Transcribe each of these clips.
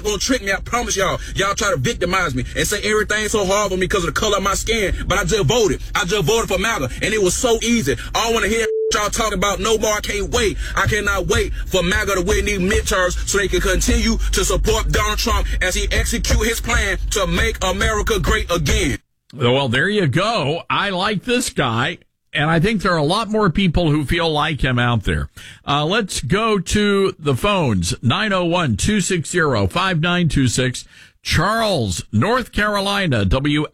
gonna trick me. I promise y'all. Y'all try to victimize me and say everything's so hard for me because of the color of my skin. But I just voted. I just voted for MAGA, and it was so easy. I don't want to hear y'all talking about no more. I can't wait. I cannot wait for MAGA to win these midterms so they can continue to support Donald Trump as he execute his plan to make America great again. Well, there you go. I like this guy. And I think there are a lot more people who feel like him out there. Let's go to the phones. 901-260-5926. Charles, North Carolina,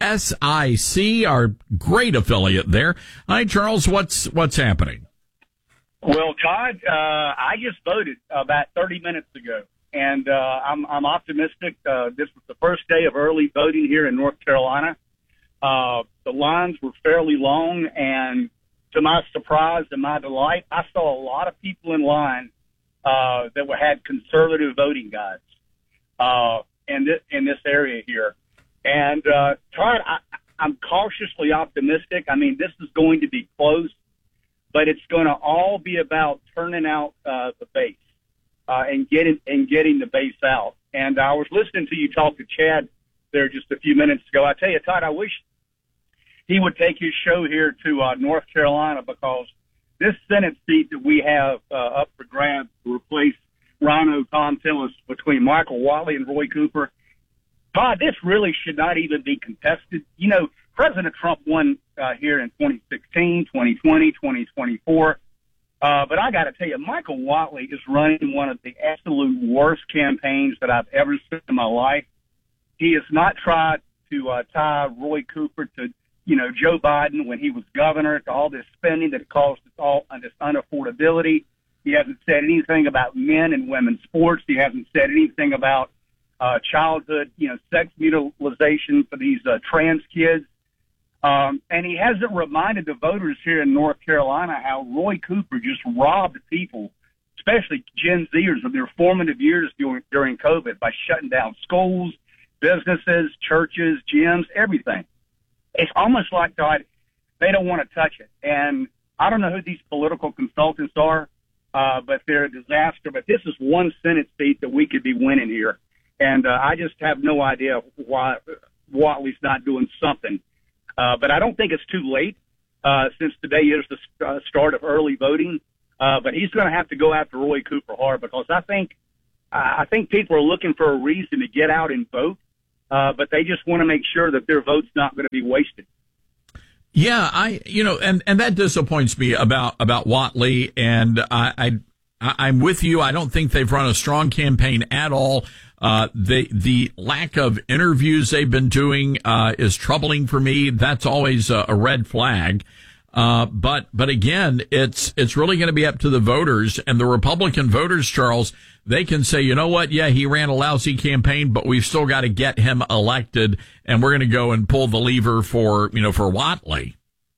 WSIC, our great affiliate there. Hi, Charles. What's happening? Well, Todd, I just voted about 30 minutes ago, and I'm optimistic. This was the first day of early voting here in North Carolina. The lines were fairly long, and to my surprise and my delight, I saw a lot of people in line that had conservative voting guides in this area here. And Todd, I'm cautiously optimistic. I mean, this is going to be close, but it's going to all be about turning out the base and getting the base out. And I was listening to you talk to Chad there just a few minutes ago. I tell you, Todd, I wish he would take his show here to North Carolina, because this Senate seat that we have up for grabs to replace Rhino Tom Tillis between Michael Whatley and Roy Cooper, Todd, this really should not even be contested. You know, President Trump won here in 2016, 2020, 2024. But I got to tell you, Michael Whatley is running one of the absolute worst campaigns that I've ever seen in my life. He has not tried to tie Roy Cooper to, you know, Joe Biden when he was governor, to all this spending that caused us all this unaffordability. He hasn't said anything about men and women's sports. He hasn't said anything about childhood, you know, sex mutilation for these trans kids. And he hasn't reminded the voters here in North Carolina how Roy Cooper just robbed people, especially Gen Zers, of their formative years during COVID by shutting down schools, businesses, churches, gyms, everything. It's almost like, God, they don't want to touch it. And I don't know who these political consultants are, but they're a disaster. But this is one Senate seat that we could be winning here. And I just have no idea why Whatley's not doing something. But I don't think it's too late, since today is the start of early voting. But he's going to have to go after Roy Cooper hard, because I think people are looking for a reason to get out and vote. But they just want to make sure that their vote's not going to be wasted. Yeah, and that disappoints me about Whatley, and I'm with you. I don't think they've run a strong campaign at all. The lack of interviews they've been doing is troubling for me. That's always a red flag. But again, it's really going to be up to the voters, and the Republican voters, Charles. They can say, you know what? Yeah, he ran a lousy campaign, but we've still got to get him elected, and we're going to go and pull the lever for Whatley.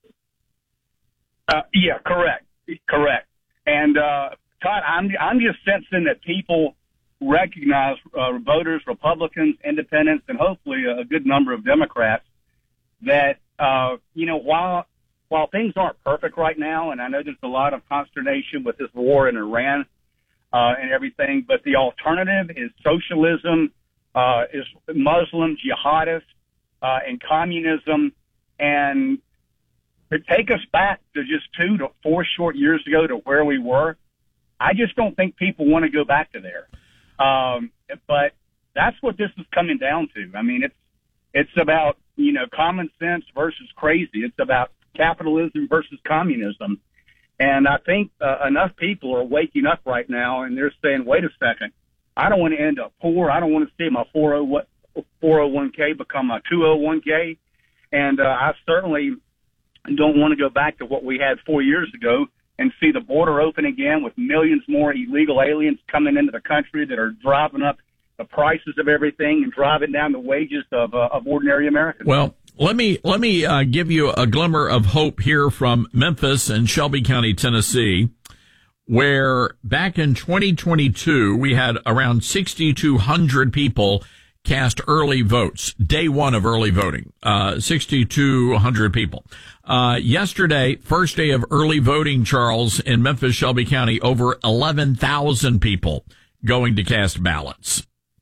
Yeah, correct. And Todd, I'm just sensing that people recognize, voters, Republicans, independents, and hopefully a good number of Democrats, that while things aren't perfect right now, and I know there's a lot of consternation with this war in Iran and everything, but the alternative is socialism, is Muslim jihadists, and communism, and to take us back to just 2 to 4 short years ago to where we were, I just don't think people want to go back to there. But that's what this is coming down to. I mean, it's about, common sense versus crazy. It's about capitalism versus communism. And I think enough people are waking up right now, and they're saying, wait a second, I don't want to end up poor. I don't want to see my 401k become a 201k. And I certainly don't want to go back to what we had 4 years ago and see the border open again with millions more illegal aliens coming into the country that are driving up the prices of everything and driving down the wages of ordinary Americans. Well, let me give you a glimmer of hope here from Memphis and Shelby County, Tennessee, where back in 2022 we had around 6,200 people cast early votes, day one of early voting, 6,200 people. Yesterday, first day of early voting, Charles, in Memphis, Shelby County, over 11,000 people going to cast ballots.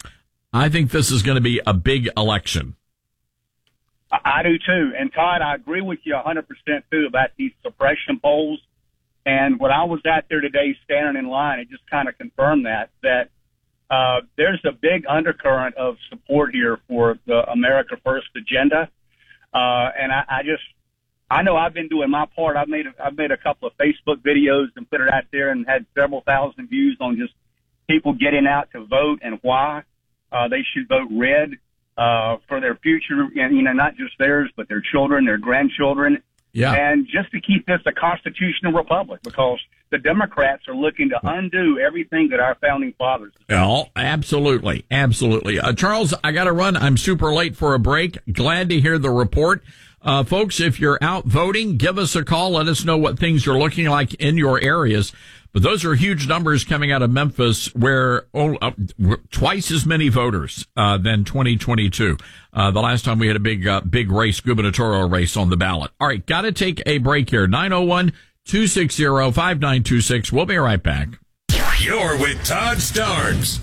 I think this is going to be a big election. I do too. And Todd, I agree with you 100% too about these suppression polls. And when I was out there today standing in line, it just kind of confirmed that there's a big undercurrent of support here for the America First agenda. And I know I've been doing my part. I've made a couple of Facebook videos and put it out there and had several thousand views on just people getting out to vote and why they should vote red for their future, and not just theirs, but their children, their grandchildren. Yeah. And just to keep this a constitutional republic, because the Democrats are looking to undo everything that our founding fathers did. Oh, absolutely. Absolutely. Charles, I got to run. I'm super late for a break. Glad to hear the report. Folks, if you're out voting, give us a call. Let us know what things are looking like in your areas. But those are huge numbers coming out of Memphis, where twice as many voters than 2022. The last time we had a big race, gubernatorial race on the ballot. All right, got to take a break here. 901-260-5926. We'll be right back. You're with Todd Starnes.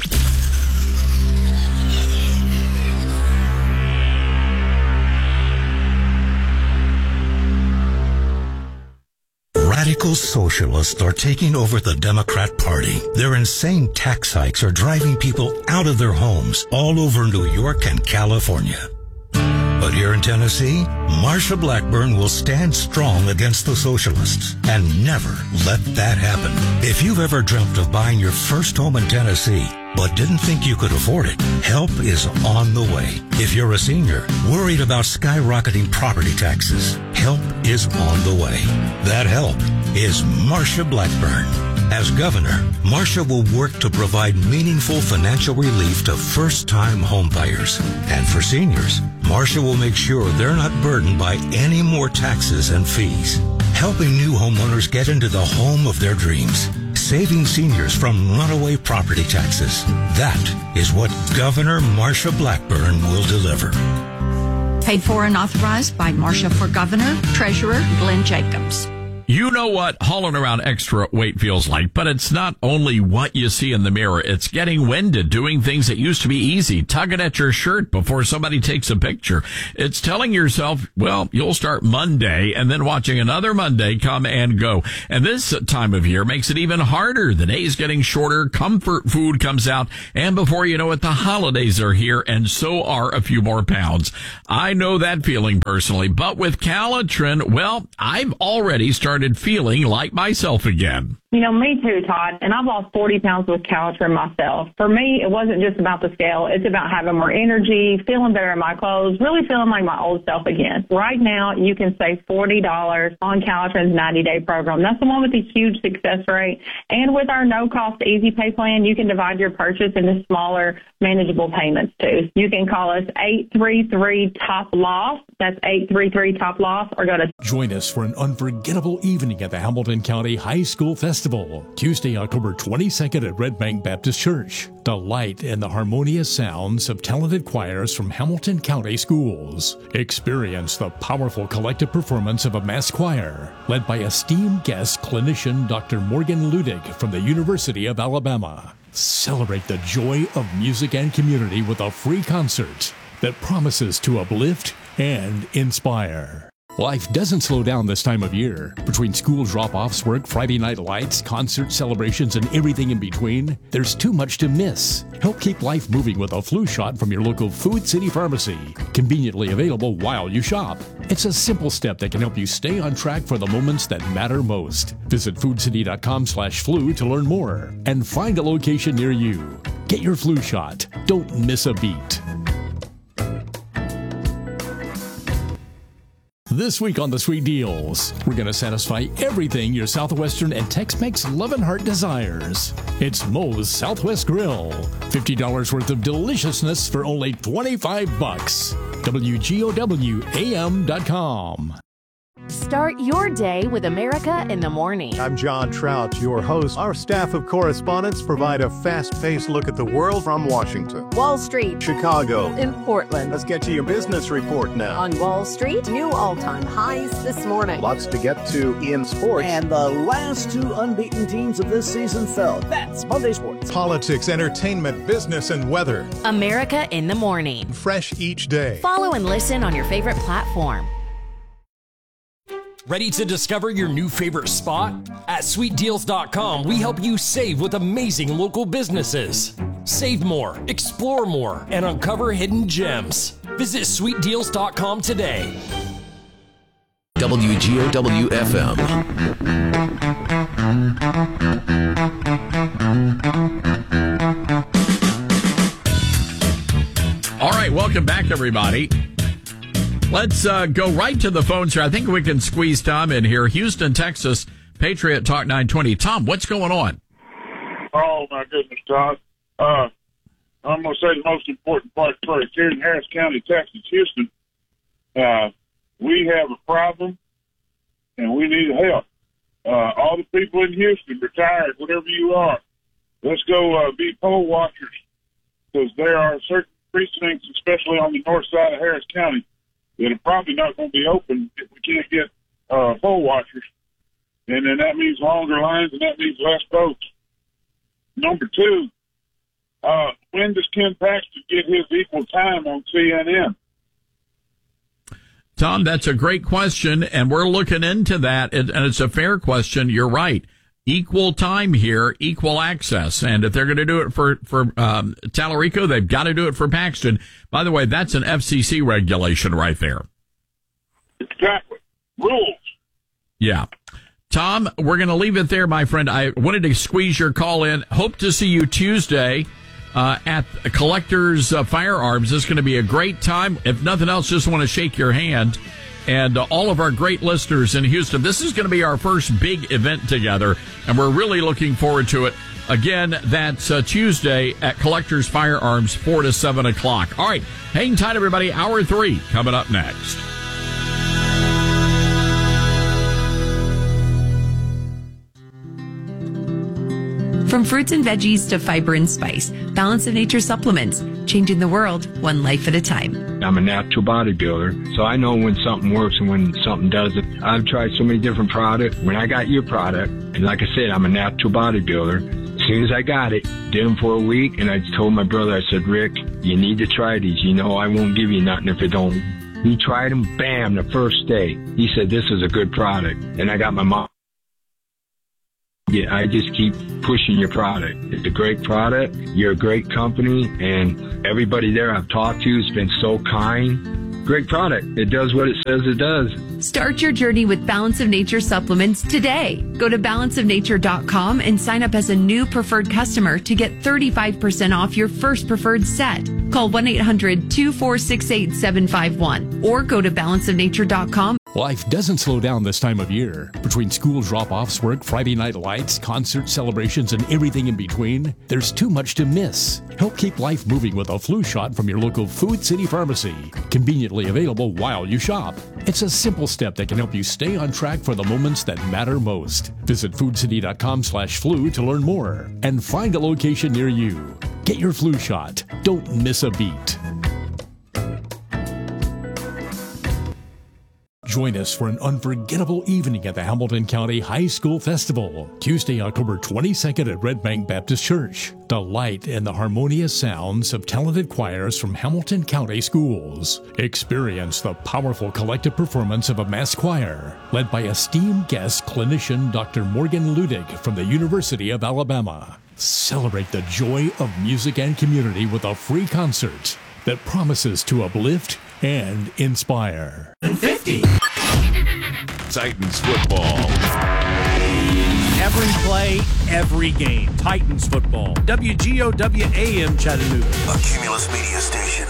Radical socialists are taking over the Democrat Party. Their insane tax hikes are driving people out of their homes all over New York and California. But here in Tennessee, Marsha Blackburn will stand strong against the socialists and never let that happen. If you've ever dreamt of buying your first home in Tennessee, but didn't think you could afford it, help is on the way. If you're a senior, worried about skyrocketing property taxes, help is on the way. That help is Marsha Blackburn. As governor, Marsha will work to provide meaningful financial relief to first-time homebuyers. And for seniors, Marsha will make sure they're not burdened by any more taxes and fees. Helping new homeowners get into the home of their dreams. Saving seniors from runaway property taxes. That is what Governor Marsha Blackburn will deliver. Paid for and authorized by Marsha for Governor, Treasurer Glenn Jacobs. You know what hauling around extra weight feels like, but it's not only what you see in the mirror. It's getting winded, doing things that used to be easy, tugging at your shirt before somebody takes a picture. It's telling yourself, well, you'll start Monday and then watching another Monday come and go. And this time of year makes it even harder. The day's getting shorter, comfort food comes out, and before you know it, the holidays are here, and so are a few more pounds. I know that feeling personally, but with Calitrin, well, I've already started feeling like myself again. You know, me too, Todd. And I've lost 40 pounds with Calitrin myself. For me, it wasn't just about the scale. It's about having more energy, feeling better in my clothes, really feeling like my old self again. Right now, you can save $40 on Calitrin's 90-day program. That's the one with the huge success rate. And with our no-cost easy pay plan, you can divide your purchase into smaller, manageable payments too. You can call us 833-TOP-LOSS. That's 833-TOP-LOSS, or go to... Join us for an unforgettable evening at the Hamilton County High School Festival. Tuesday, October 22nd at Red Bank Baptist Church. Delight in the harmonious sounds of talented choirs from Hamilton County schools. Experience the powerful collective performance of a mass choir led by esteemed guest clinician Dr. Morgan Ludig from the University of Alabama. Celebrate the joy of music and community with a free concert that promises to uplift and inspire. Life doesn't slow down this time of year. Between school drop-offs, work, Friday night lights, concert celebrations, and everything in between, there's too much to miss. Help keep life moving with a flu shot from your local Food City Pharmacy. Conveniently available while you shop. It's a simple step that can help you stay on track for the moments that matter most. Visit foodcity.com/flu to learn more and find a location near you. Get your flu shot. Don't miss a beat. This week on The Sweet Deals, we're going to satisfy everything your Southwestern and Tex-Mex loving heart desires. It's Moe's Southwest Grill. $50 worth of deliciousness for only $25. WGOWAM.com. Start your day with America in the Morning. I'm John Trout, your host. Our staff of correspondents provide a fast-paced look at the world from Washington, Wall Street, Chicago, in Portland. Let's get to your business report now. On Wall Street, new all-time highs this morning. Lots to get to in sports. And the last two unbeaten teams of this season fell. That's Monday Sports. Politics, entertainment, business, and weather. America in the Morning. Fresh each day. Follow and listen on your favorite platform. Ready to discover your new favorite spot? At SweetDeals.com, we help you save with amazing local businesses. Save more, explore more, and uncover hidden gems. Visit SweetDeals.com today. WGOW-FM. All right, welcome back, everybody. Let's go right to the phones here. I think we can squeeze Tom in here. Houston, Texas, Patriot Talk 920. Tom, what's going on? Oh, my goodness, Todd. I'm going to say the most important part first. Here in Harris County, Texas, Houston, we have a problem, and we need help. All the people in Houston, retired, whatever you are, let's go be poll watchers, because there are certain precincts, especially on the north side of Harris County, that are probably not going to be open if we can't get poll watchers. And then that means longer lines, and that means less votes. Number two, when does Ken Paxton get his equal time on CNN? Tom, that's a great question, and we're looking into that, and it's a fair question. You're right. Equal time here, equal access. And if they're going to do it for Tallarico, they've got to do it for Paxton. By the way, that's an FCC regulation right there. Exactly. Rules. Yeah. Tom, we're going to leave it there, my friend. I wanted to squeeze your call in. Hope to see you Tuesday at Collectors Firearms. This is going to be a great time. If nothing else, just want to shake your hand. And all of our great listeners in Houston, this is going to be our first big event together, and we're really looking forward to it. Again, that's Tuesday at Collectors Firearms, 4 to 7 o'clock. All right, hang tight, everybody. Hour 3 coming up next. From fruits and veggies to fiber and spice, Balance of Nature supplements, changing the world one life at a time. I'm a natural bodybuilder, so I know when something works and when something doesn't. I've tried so many different products. When I got your product, and like I said, I'm a natural bodybuilder. As soon as I got it, did them for a week, and I told my brother, I said, Rick, you need to try these. You know I won't give you nothing if it don't. He tried them, bam, the first day. He said, this is a good product. And I got my mom. Yeah, I just keep pushing your product. It's a great product. You're a great company, and everybody there I've talked to has been so kind. Great product. It does what it says it does. Start your journey with Balance of Nature supplements today. Go to balanceofnature.com and sign up as a new preferred customer to get 35% off your first preferred set. Call 1-800-246-8751 or go to balanceofnature.com. Life doesn't slow down this time of year. Between school drop-offs, work, Friday night lights, concert celebrations, and everything in between, there's too much to miss. Help keep life moving with a flu shot from your local Food City Pharmacy. Conveniently available while you shop. It's a simple step that can help you stay on track for the moments that matter most. Visit foodcity.com/flu to learn more and find a location near you. Get your flu shot. Don't miss a beat. Join us for an unforgettable evening at the Hamilton County High School Festival, Tuesday, October 22nd at Red Bank Baptist Church. Delight in the harmonious sounds of talented choirs from Hamilton County schools. Experience the powerful collective performance of a mass choir, led by esteemed guest clinician Dr. Morgan Ludig from the University of Alabama. Celebrate the joy of music and community with a free concert that promises to uplift and inspire. 50. Titans football. Every play, every game. Titans football. WGOW-AM Chattanooga. A Cumulus Media station.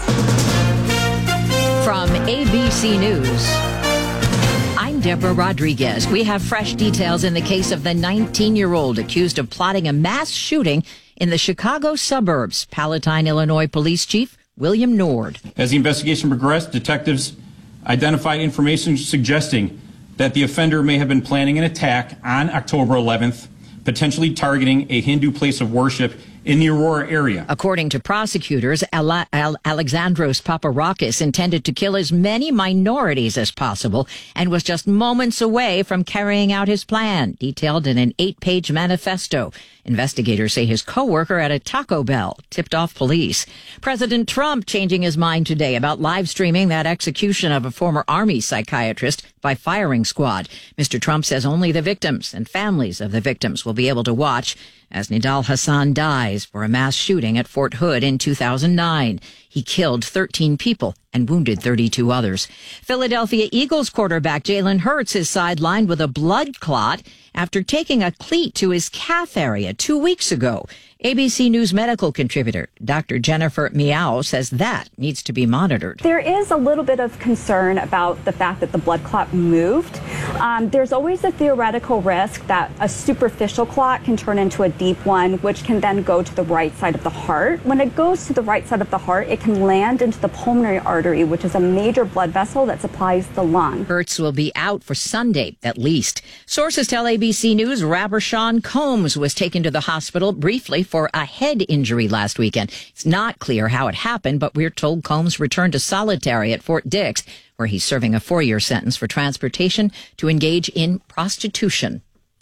From ABC News, I'm Deborah Rodriguez. We have fresh details in the case of the 19-year-old accused of plotting a mass shooting in the Chicago suburbs. Palatine, Illinois Police Chief William Nord. As the investigation progressed, detectives identified information suggesting that the offender may have been planning an attack on October 11th, potentially targeting a Hindu place of worship in the Aurora area. According to prosecutors, Alexandros Paparakis intended to kill as many minorities as possible and was just moments away from carrying out his plan, detailed in an 8-page manifesto. Investigators say his co-worker at a Taco Bell tipped off police. President Trump changing his mind today about live streaming that execution of a former Army psychiatrist by firing squad. Mr. Trump says only the victims and families of the victims will be able to watch as Nidal Hassan dies for a mass shooting at Fort Hood in 2009. He killed 13 people and wounded 32 others. Philadelphia Eagles quarterback Jalen Hurts is sidelined with a blood clot after taking a cleat to his calf area 2 weeks ago. ABC News medical contributor Dr. Jennifer Miao says that needs to be monitored. There is a little bit of concern about the fact that the blood clot moved. There's always a theoretical risk that a superficial clot can turn into a deep one, which can then go to the right side of the heart. When it goes to the right side of the heart, it can land into the pulmonary artery, which is a major blood vessel that supplies the lung. Hurts will be out for Sunday, at least. Sources tell ABC News rapper Sean Combs was taken to the hospital briefly for a head injury last weekend. It's not clear how it happened, but we're told Combs returned to solitary at Fort Dix, where he's serving a 4-year sentence for transportation to engage in prostitution.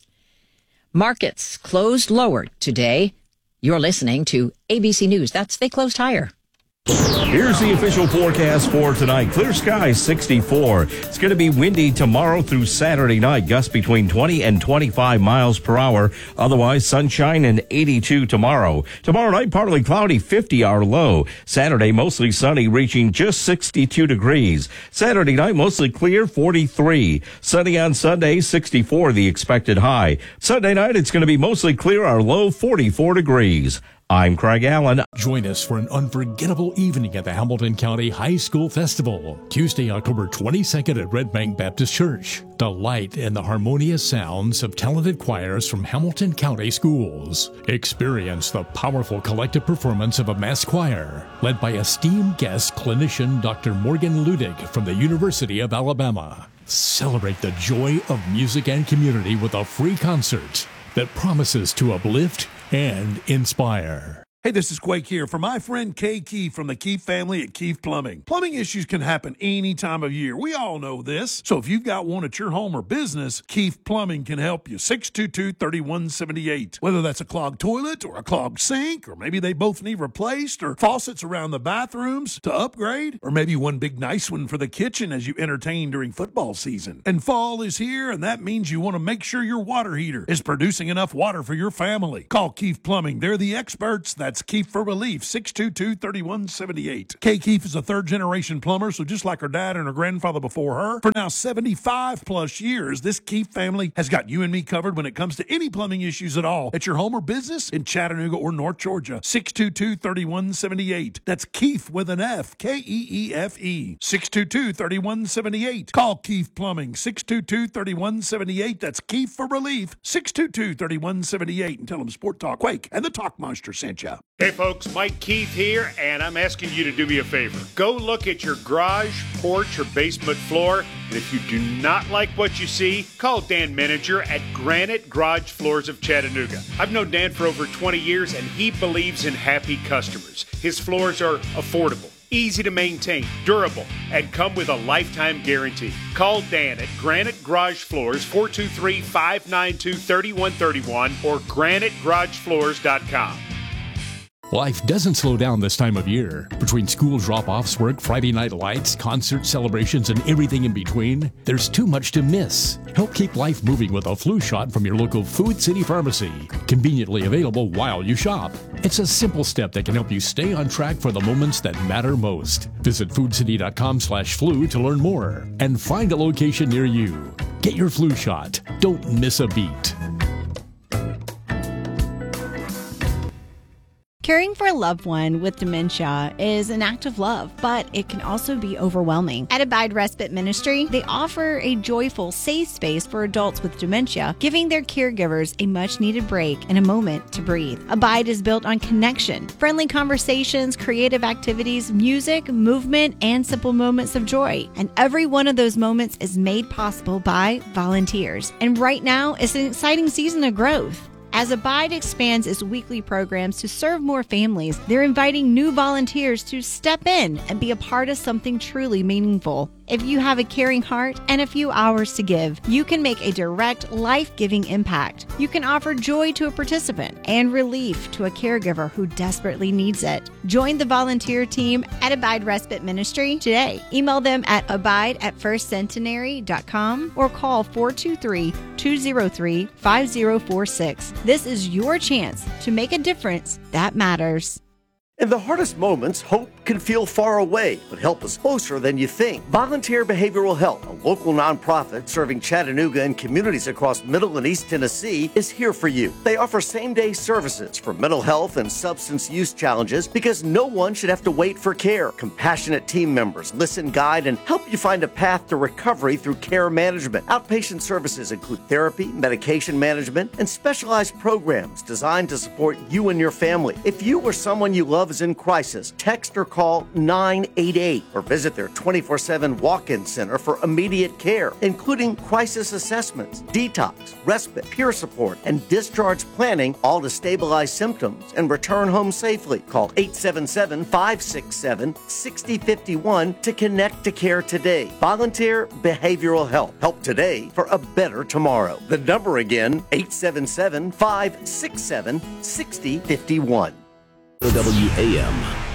Markets closed lower today. You're listening to ABC News. They closed higher. Here's the official forecast for tonight. Clear skies, 64. It's going to be windy tomorrow through Saturday night. Gusts between 20 and 25 miles per hour. Otherwise, sunshine and 82 tomorrow. Tomorrow night, partly cloudy, 50 our low. Saturday, mostly sunny, reaching just 62 degrees. Saturday night, mostly clear, 43. Sunny on Sunday, 64 the expected high. Sunday night, it's going to be mostly clear, our low, 44 degrees. I'm Craig Allen. Join us for an unforgettable evening at the Hamilton County High School Festival. Tuesday, October 22nd at Red Bank Baptist Church. Delight in the harmonious sounds of talented choirs from Hamilton County schools. Experience the powerful collective performance of a mass choir led by esteemed guest clinician Dr. Morgan Ludig from the University of Alabama. Celebrate the joy of music and community with a free concert that promises to uplift and inspire. Hey, this is Quake here for my friend Kay Keefe from the Keefe family at Keefe Plumbing. Plumbing issues can happen any time of year. We all know this. So if you've got one at your home or business, Keefe Plumbing can help you. 622-3178. Whether that's a clogged toilet or a clogged sink, or maybe they both need replaced, or faucets around the bathrooms to upgrade, or maybe one big nice one for the kitchen as you entertain during football season. And fall is here, and that means you want to make sure your water heater is producing enough water for your family. Call Keefe Plumbing. They're the experts. That's Keefe for Relief, 622-3178. Kay Keefe is a third-generation plumber, so just like her dad and her grandfather before her, for now 75-plus years, this Keefe family has got you and me covered when it comes to any plumbing issues at all at your home or business in Chattanooga or North Georgia. 622-3178. That's Keefe with an F, K-E-E-F-E. 622-3178. Call Keefe Plumbing, 622-3178. That's Keefe for Relief, 622-3178. And tell them Sport Talk Quake and the Talk Monster sent you. Hey folks, Mike Keith here, and I'm asking you to do me a favor. Go look at your garage, porch, or basement floor, and if you do not like what you see, call Dan Meninger at Granite Garage Floors of Chattanooga. I've known Dan for over 20 years, and he believes in happy customers. His floors are affordable, easy to maintain, durable, and come with a lifetime guarantee. Call Dan at Granite Garage Floors, 423-592-3131 or granitegaragefloors.com. Life doesn't slow down this time of year. Between school drop-offs, work, Friday night lights, concert celebrations, and everything in between, there's too much to miss. Help keep life moving with a flu shot from your local Food City Pharmacy. Conveniently available while you shop. It's a simple step that can help you stay on track for the moments that matter most. Visit foodcity.com/flu to learn more and find a location near you. Get your flu shot. Don't miss a beat. Caring for a loved one with dementia is an act of love, but it can also be overwhelming. At Abide Respite Ministry, they offer a joyful, safe space for adults with dementia, giving their caregivers a much-needed break and a moment to breathe. Abide is built on connection, friendly conversations, creative activities, music, movement, and simple moments of joy. And every one of those moments is made possible by volunteers. And right now is an exciting season of growth. As Abide expands its weekly programs to serve more families, they're inviting new volunteers to step in and be a part of something truly meaningful. If you have a caring heart and a few hours to give, you can make a direct, life-giving impact. You can offer joy to a participant and relief to a caregiver who desperately needs it. Join the volunteer team at Abide Respite Ministry today. Email them at abide@firstcentenary.com or call 423-203-5046. This is your chance to make a difference that matters. In the hardest moments, hope can feel far away, but help is closer than you think. Volunteer Behavioral Health, a local nonprofit serving Chattanooga and communities across Middle and East Tennessee, is here for you. They offer same-day services for mental health and substance use challenges because no one should have to wait for care. Compassionate team members listen, guide, and help you find a path to recovery through care management. Outpatient services include therapy, medication management, and specialized programs designed to support you and your family. If you or someone you love is in crisis, text or call 988 or visit their 24/7 walk-in center for immediate care, including crisis assessments, detox, respite, peer support, and discharge planning, all to stabilize symptoms and return home safely. Call 877-567-6051 to connect to care today. Volunteer Behavioral Health. Help today for a better tomorrow. The number again, 877-567-6051. WAM